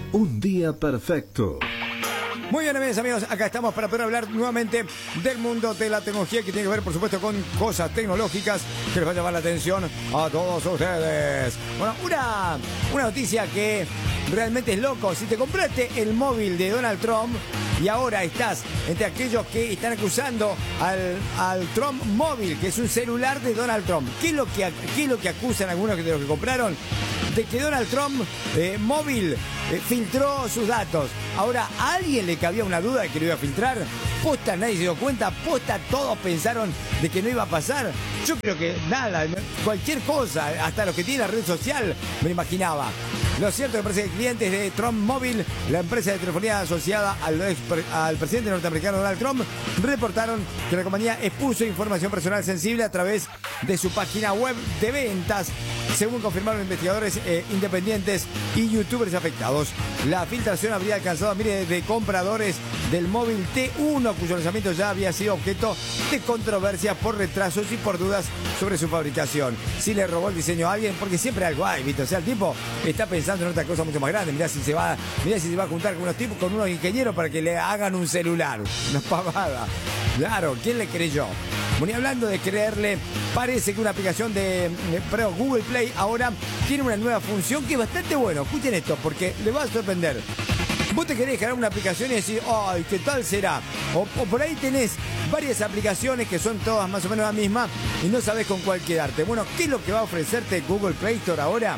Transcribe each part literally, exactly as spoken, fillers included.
Un día perfecto. Muy bien, amigos, amigos, acá estamos para poder hablar nuevamente del mundo de la tecnología que tiene que ver, por supuesto, con cosas tecnológicas que les va a llamar la atención a todos ustedes. Bueno, una, una noticia que realmente es loco. Si te compraste el móvil de Donald Trump y ahora estás entre aquellos que están acusando al, al Trump móvil, que es un celular de Donald Trump, ¿qué es lo que, qué es lo que acusan algunos de los que compraron? De que Donald Trump eh, móvil eh, filtró sus datos. Ahora, ¿a alguien le cabía una duda de que lo iba a filtrar? Posta, nadie se dio cuenta. Posta, todos pensaron de que no iba a pasar. Yo creo que nada, cualquier cosa, hasta los que tienen la red social, me imaginaba. Lo cierto es que parece que clientes de Trump Móvil, la empresa de telefonía asociada al, ex, al presidente norteamericano Donald Trump, reportaron que la compañía expuso información personal sensible a través de su página web de ventas, según confirmaron investigadores eh, independientes y youtubers afectados. La filtración habría alcanzado a miles de compradores del móvil T uno, cuyo lanzamiento ya había sido objeto de controversia por retrasos y por dudas sobre su fabricación. Si le robó el diseño a alguien, porque siempre algo hay, ¿viste? O sea, el tipo está pensando en otra cosa mucho más grande. Mirá si se va, mirá si se va a juntar con unos tipos, con unos ingenieros para que le hagan un celular. Una pavada. Claro, ¿quién le creyó? Bueno, y hablando de creerle, parece que una aplicación de, de pero Google Play ahora tiene una nueva función que es bastante bueno. Escuchen esto, porque les va a sorprender. Vos te querés crear una aplicación y decís, ay, ¿qué tal será? O, o por ahí tenés varias aplicaciones que son todas más o menos la misma y no sabés con cuál quedarte. Bueno, ¿qué es lo que va a ofrecerte Google Play Store ahora?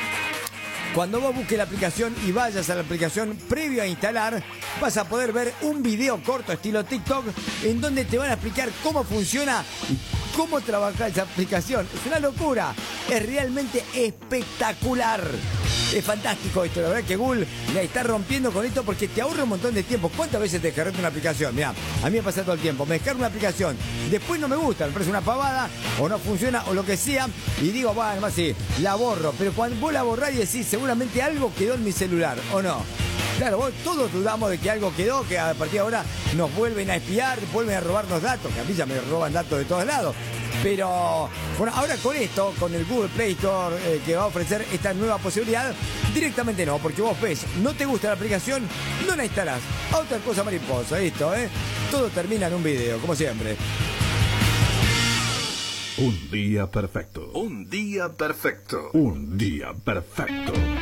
Cuando vos busques la aplicación y vayas a la aplicación previo a instalar, vas a poder ver un video corto estilo TikTok en donde te van a explicar cómo funciona y cómo trabaja esa aplicación. Es una locura, es realmente espectacular. Es fantástico esto, la verdad que Google la está rompiendo con esto porque te ahorra un montón de tiempo. ¿Cuántas veces te descargaste una aplicación? Mirá, a mí me pasa todo el tiempo. Me descargo una aplicación, después no me gusta, me parece una pavada, o no funciona, o lo que sea, y digo, bueno, además sí, la borro. Pero cuando vos la borrás y decís, seguramente algo quedó en mi celular, ¿o no? Claro, vos todos dudamos de que algo quedó, que a partir de ahora nos vuelven a espiar, vuelven a robarnos datos, que a mí ya me roban datos de todos lados. Pero, bueno, ahora con esto, con el Google Play Store eh, que va a ofrecer esta nueva posibilidad, directamente no, porque vos ves, no te gusta la aplicación, no la instalás. Otra cosa mariposa, esto, ¿eh? Todo termina en un video, como siempre. Un día perfecto. Un día perfecto. Un día perfecto.